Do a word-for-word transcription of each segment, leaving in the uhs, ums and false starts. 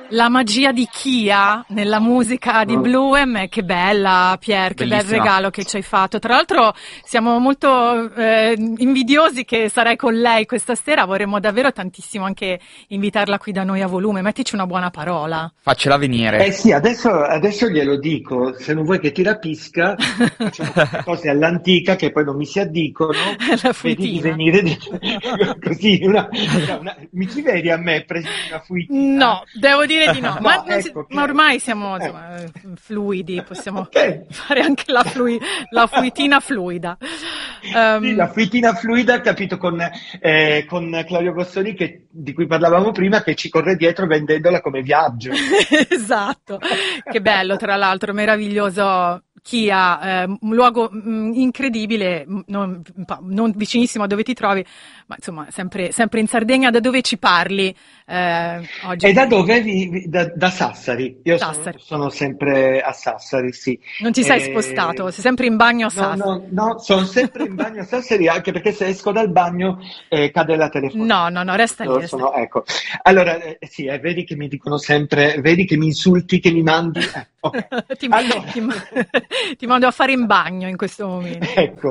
La magia di Kia nella musica di Bluem, che bella Pier, che Bellissima. bel regalo che ci hai fatto. Tra l'altro siamo molto eh, invidiosi che sarai con lei questa sera, vorremmo davvero tantissimo anche invitarla qui da noi a Volume, mettici una buona parola. Faccela venire. Eh sì, adesso, adesso glielo dico, se non vuoi che ti rapisca, facciamo queste cose all'antica che poi non mi si addicono, La vedi di fuitina. venire di- così, una, una- una- mi ci vedi a me presi una fuitina? No, devo dire di no, No, ma, non si- ecco, ok. ma ormai siamo Eh. insomma, fluidi, possiamo Ok. fare anche la, flui- la fuitina fluida. Ehm, Sì, la fuitina fluida, capito, con, eh, con Claudio Gossoni che- di cui parlavamo prima, che ci corre dietro vendendola come viaggio. Esatto, che bello, tra l'altro, meraviglioso. Chia, eh, un luogo mh, incredibile, mh, non, pa- non vicinissimo a dove ti trovi, ma insomma sempre, sempre in Sardegna. Da dove ci parli eh, oggi? E da dove? vi- vi- da, da Sassari. Io sono, Sassari. sono sempre a Sassari, sì. Non ti sei Eh, spostato, sei sempre in bagno a No, Sassari. no, no, sono sempre in bagno a Sassari, anche perché se esco dal bagno eh, cade la telefonata. No, no, no, resta lì, Sono- resta sono- ecco. Allora, eh, sì, eh, vedi che mi dicono sempre, vedi che mi insulti, che mi mandi. eh, ok. ti, Allora. ti ma- ti mando a fare in bagno in questo momento. Ecco,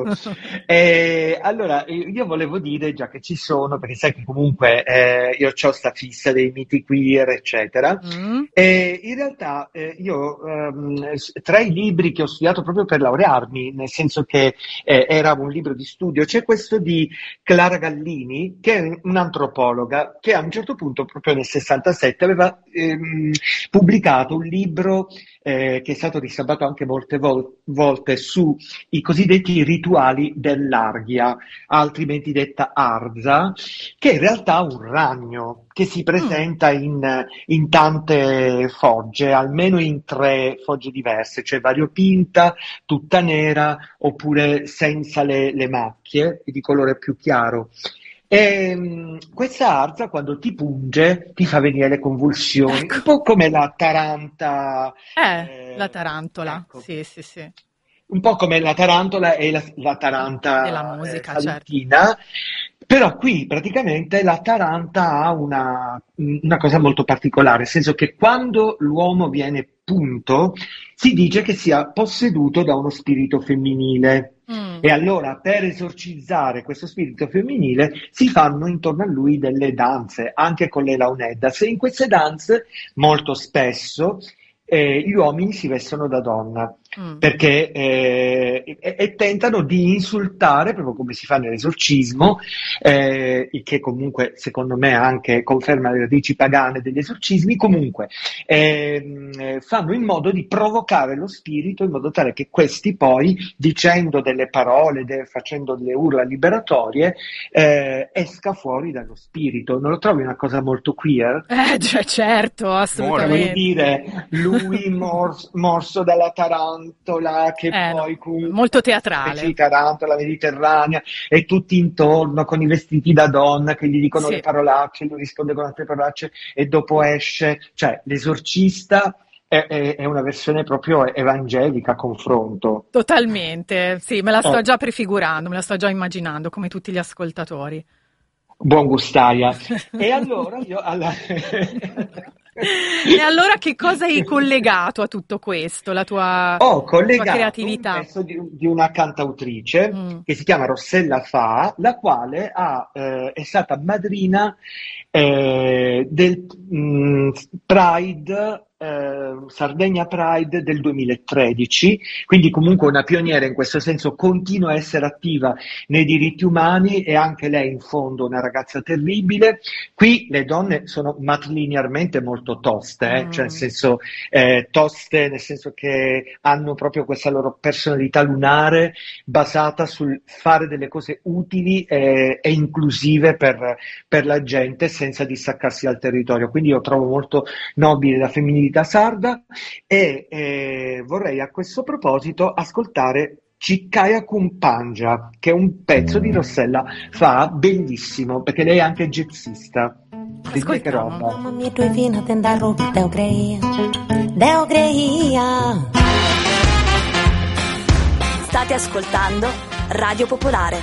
Eh, allora eh, io volevo dire, già che ci sono, perché sai che comunque eh, io ho sta fissa dei miti queer, eccetera, Mm. e in realtà eh, io ehm, s- tra i libri che ho studiato proprio per laurearmi, nel senso che eh, era un libro di studio, c'è questo di Clara Gallini, che è un'antropologa, che a un certo punto, proprio nel sessantasette, aveva ehm, pubblicato un libro eh, che è stato ristampato anche molte vol- volte su i cosiddetti rituali dell'Arghia, altrimenti detta Arza, che in realtà è un ragno che si presenta in, in tante fogge, almeno in tre fogge diverse, cioè variopinta, tutta nera, oppure senza le, le macchie, e di colore più chiaro. E, mh, questa arza quando ti punge ti fa venire le convulsioni, Ecco. un po' come la taranta. Eh, eh, la tarantola, ecco. sì, sì, sì. Un po' come la tarantola e la, la taranta Della musica, eh, certo. salentina, però qui praticamente la taranta ha una, una cosa molto particolare, nel senso che quando l'uomo viene punto si dice che sia posseduto da uno spirito femminile. Mm. E allora per esorcizzare questo spirito femminile si fanno intorno a lui delle danze, anche con le launeddas. E in queste danze molto spesso eh, gli uomini si vestono da donna. Mm. Perché eh, e, e tentano di insultare, proprio come si fa nell'esorcismo, eh, il che comunque secondo me anche conferma le radici pagane degli esorcismi. Comunque ehm, fanno in modo di provocare lo spirito in modo tale che questi poi, dicendo delle parole, de- facendo delle urla liberatorie, eh, esca fuori dallo spirito. Non lo trovi una cosa molto queer? Eh, cioè, certo, Voglio assolutamente. dire, lui mors- morso dalla tarantola, che Eh, poi no, comunque molto specie teatrale. di tarantola mediterranea, e tutti intorno con i vestiti da donna che gli dicono Sì. le parolacce, lui risponde con altre parolacce e dopo esce. Cioè, l'esorcista è, è- è una versione proprio evangelica a confronto. Totalmente, sì, me la sto Eh. già prefigurando, me la sto già immaginando, come tutti gli ascoltatori. Buon gustaia. E allora io alla... E allora che cosa hai collegato a tutto questo, la tua, Ho tua collegato un creatività? pezzo di, di una cantautrice Mm. che si chiama Rossella Fa, la quale ha, eh, è stata madrina eh, del mh, Pride, eh, Sardegna Pride del duemilatredici, quindi comunque una pioniera in questo senso, continua a essere attiva nei diritti umani, e anche lei in fondo una ragazza terribile. Qui le donne sono matrilinearmente molto toste, eh, Mm. cioè nel senso eh, toste nel senso che hanno proprio questa loro personalità lunare basata sul fare delle cose utili e, e inclusive per, per la gente senza distaccarsi dal territorio. Quindi io trovo molto nobile la femminilità sarda, e eh, vorrei a questo proposito ascoltare Ciccaya Kumpangia, che è un pezzo di Rossella Fa bellissimo, perché lei è anche jazzista. Sentite che Ascoltiamo. roba. Mamma mia, tu hai vino a tendere roba, deo greia, deo greia. State ascoltando Radio Popolare.